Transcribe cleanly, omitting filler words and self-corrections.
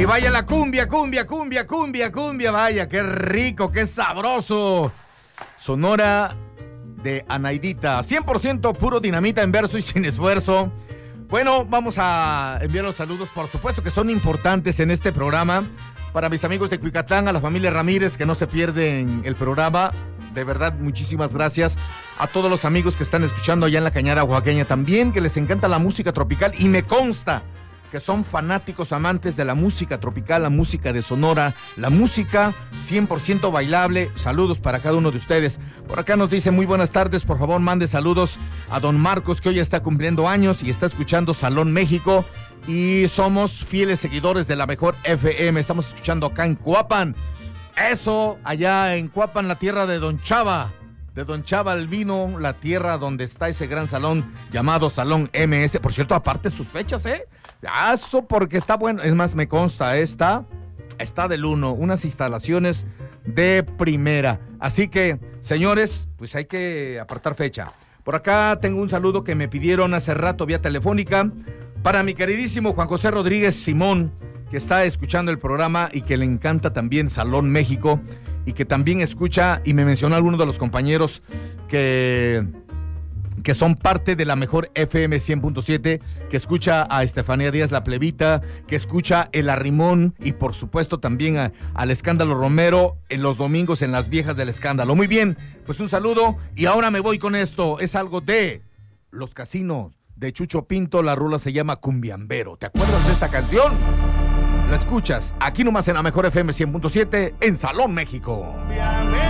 Y vaya la cumbia, vaya, qué rico, qué sabroso. Sonora de Anaidita, 100% puro dinamita en verso y sin esfuerzo. Bueno, vamos a enviar los saludos, por supuesto que son importantes en este programa. Para mis amigos de Cuicatlán, a la familia Ramírez, que no se pierden el programa. De verdad, muchísimas gracias a todos los amigos que están escuchando allá en la Cañada Oaxaqueña también, que les encanta la música tropical y me consta que son fanáticos amantes de la música tropical, la música de Sonora, la música 100% bailable. Saludos para cada uno de ustedes. Por acá nos dice muy buenas tardes, por favor mande saludos a don Marcos, que hoy está cumpliendo años y está escuchando Salón México, y somos fieles seguidores de la mejor FM. Estamos escuchando acá en Cuapan. Eso, allá en Cuapan, la tierra de don Chava el vino, la tierra donde está ese gran salón llamado Salón MS. Por cierto, aparte sus fechas, eso porque está bueno. Es más, me consta, está del uno, unas instalaciones de primera. Así que, señores, pues hay que apartar fecha. Por acá tengo un saludo que me pidieron hace rato vía telefónica para mi queridísimo Juan José Rodríguez Simón, que está escuchando el programa y que le encanta también Salón México, y que también escucha, y me mencionó algunos de los compañeros que son parte de la mejor FM 100.7, que escucha a Estefanía Díaz la Plebita, que escucha El Arrimón, y por supuesto también al Escándalo Romero en los domingos en las viejas del Escándalo. Muy bien, pues un saludo, y ahora me voy con esto. Es algo de Los Casinos de Chucho Pinto, la rola se llama Cumbiambero. ¿Te acuerdas de esta canción? La escuchas aquí nomás en la mejor FM 100.7 en Salón México.